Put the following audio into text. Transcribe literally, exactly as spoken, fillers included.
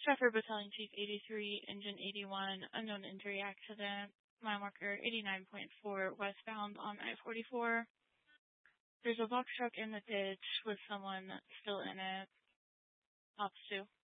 Stratford Battalion Chief eighty-three, Engine eighty-one, unknown injury accident, mile marker eighty-nine point four westbound on I forty-four. There's a box truck in the ditch with someone still in it. Ops two.